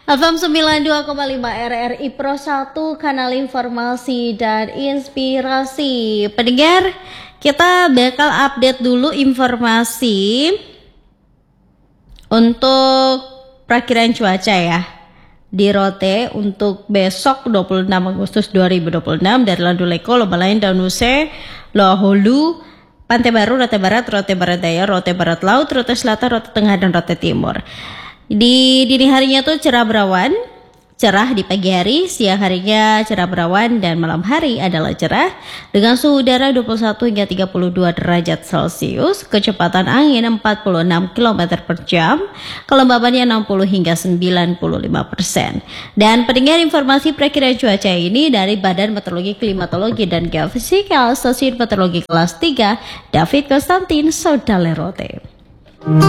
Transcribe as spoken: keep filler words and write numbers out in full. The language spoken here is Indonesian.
F M sembilan puluh dua koma lima R R I Pro satu, kanal informasi dan inspirasi. Pendengar, kita bakal update dulu informasi untuk perakiran cuaca ya di Rote untuk besok dua puluh enam Agustus dua ribu dua puluh enam dari Landuleko, Lomalain, Danuse, Loholu, Pantai Baru, Rote Barat, Rote Barat Daya, Rote Barat Laut, Rote Selatan, Rote Tengah, dan Rote Timur. Di dini harinya tuh cerah berawan, cerah di pagi hari, siang harinya cerah berawan, dan malam hari adalah cerah dengan suhu udara dua puluh satu hingga tiga puluh dua derajat Celcius, kecepatan angin empat puluh enam kilometer per jam, kelembabannya enam puluh hingga sembilan puluh lima persen. Dan pendengar, informasi perakiraan cuaca ini dari Badan Meteorologi, Klimatologi, dan Geofisika Stasiun Meteorologi kelas tiga David Konstantin, Saudara Rote.